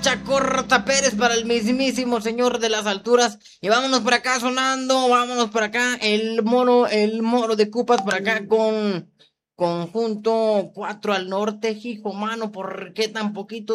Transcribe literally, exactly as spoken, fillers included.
Chacorta Pérez para el mismísimo señor de las alturas. Y vámonos por acá sonando, vámonos por acá. El mono, el mono de Cupas por acá con conjunto cuatro al norte, hijo mano, ¿por qué tan poquito?